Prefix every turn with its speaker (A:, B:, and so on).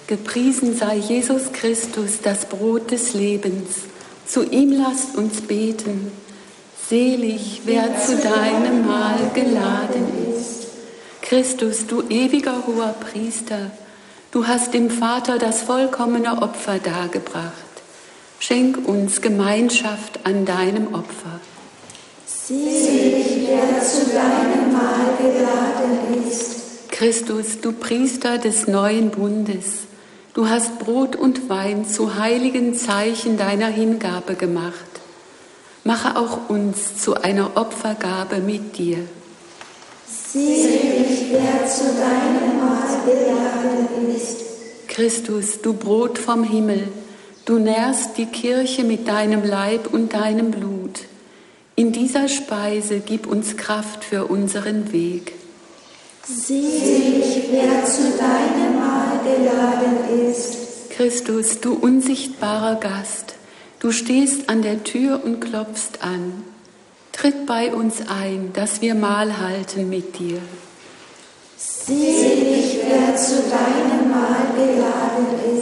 A: Gepriesen sei Jesus Christus, das Brot des Lebens. Zu ihm lasst uns beten. Selig, wer zu deinem Mahl geladen ist. Christus, du ewiger hoher Priester, du hast dem Vater das vollkommene Opfer dargebracht. Schenk uns Gemeinschaft an deinem Opfer.
B: Selig, wer zu deinem Mahl geladen ist.
A: Christus, du Priester des neuen Bundes, du hast Brot und Wein zu heiligen Zeichen deiner Hingabe gemacht. Mache auch uns zu einer Opfergabe mit dir.
B: Selig, wer zu deinem Mahl geladen ist.
A: Christus, du Brot vom Himmel, du nährst die Kirche mit deinem Leib und deinem Blut. In dieser Speise gib uns Kraft für unseren Weg.
B: Selig, wer zu deinem Mahl geladen ist.
A: Christus, du unsichtbarer Gast, du stehst an der Tür und klopfst an. Tritt bei uns ein, dass wir Mahl halten mit dir.
B: Selig, wer zu deinem Mahl geladen ist.